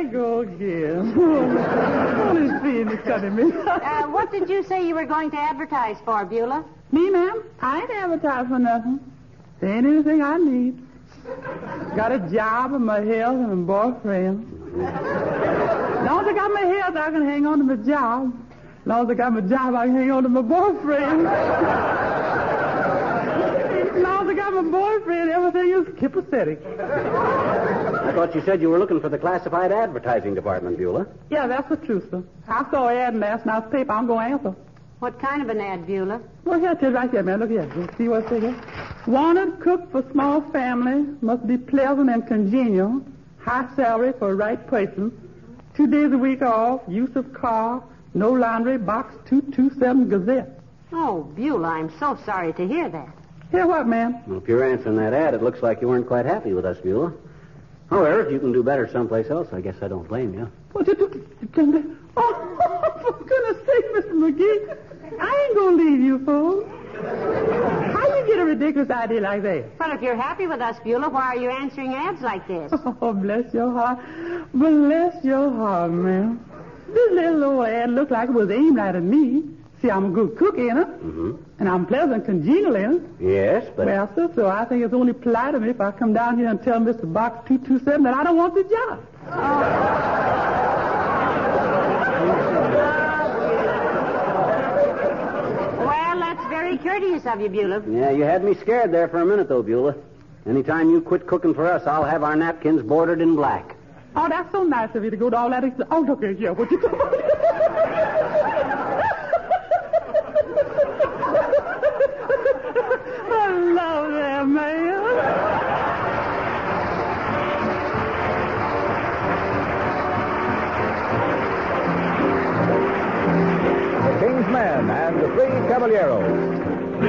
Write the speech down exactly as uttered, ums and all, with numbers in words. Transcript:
you go again. Only seeing me cutting me. Uh, what did you say you were going to advertise for, Beulah? Me, ma'am? I ain't advertising for nothing. There ain't anything I need. Got a job and my health and a boyfriend. As long as I got my health, I can hang on to my job. As long as I got my job, I can hang on to my boyfriend. As long as I got my boyfriend, everything is copacetic. I thought you said you were looking for the classified advertising department, Beulah. Yeah, that's the truth, sir. I saw an ad in last night's paper. I'm going to answer. What kind of an ad, Beulah? Well, here it is right here, man. Look here. You see what's here? Wanted cook for small family. Must be pleasant and congenial. High salary for right person. Two days a week off. Use of car. No laundry. Box two two seven Gazette. Oh, Beulah, I'm so sorry to hear that. Hear what, ma'am? Well, if you're answering that ad, it looks like you weren't quite happy with us, Beulah. However, if you can do better someplace else, I guess I don't blame you. What did you... Oh, for goodness sake, Mister McGee. I ain't going to leave you, fool. How you get a ridiculous idea like that? Well, if you're happy with us, Beulah, why are you answering ads like this? Oh, bless your heart. Bless your heart, ma'am. This little old ad looked like it was aimed right at me. See, I'm a good cook, ain't I? Mm-hmm. And I'm pleasant, congenial, ain't I? Yes, but... Well, sir, so I think it's only polite of me if I come down here and tell Mister Box two two seven that I don't want the job. Oh. Well, that's very courteous of you, Beulah. Yeah, you had me scared there for a minute, though, Beulah. Anytime you quit cooking for us, I'll have our napkins bordered in black. Oh, that's so nice of you to go to all that... Ex- oh, look at you. What you... I love that, man. The King's Men and the Three Caballeros.